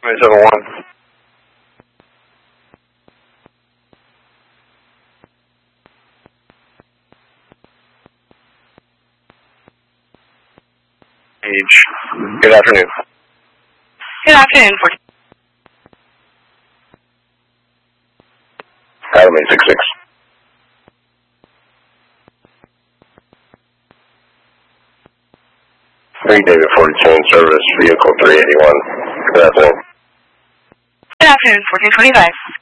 971. Good afternoon. Good afternoon. Adam 866. David 42 in service, vehicle 381. Good afternoon. Good afternoon, 1425.